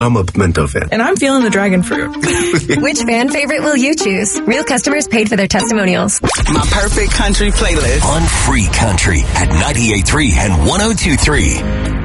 I'm a pimento fan. And I'm feeling the dragon fruit. Which fan favorite will you choose? Real customers paid for their testimonials. My perfect country playlist. On Free Country at 98.3 and 102.3.